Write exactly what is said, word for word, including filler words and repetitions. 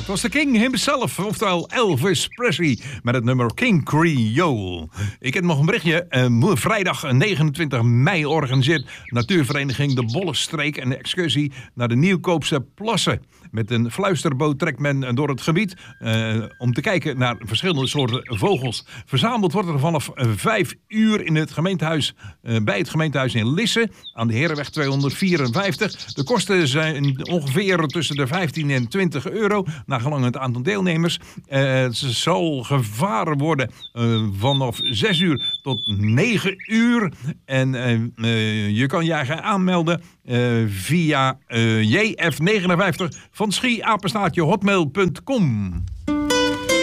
was de King himself, oftewel Elvis Presley, met het nummer King Creole. Ik heb nog een berichtje. Uh, vrijdag negenentwintig mei organiseert Natuurvereniging De Bollenstreek een excursie naar de Nieuwkoopse Plassen. Met een fluisterboot trekt men door het gebied uh, om te kijken naar verschillende soorten vogels. Verzameld wordt er vanaf vijf uur in het gemeentehuis, uh, bij het gemeentehuis in Lisse aan de Herenweg tweehonderdvierenvijftig. De kosten zijn ongeveer tussen de vijftien en twintig euro, naar gelang het aantal deelnemers. Uh, het zal gevaren worden uh, vanaf zes uur tot negen uur. En uh, uh, je kan je gaan aanmelden uh, via uh, J F negenenvijftig van schie apenstaartje hotmail punt com.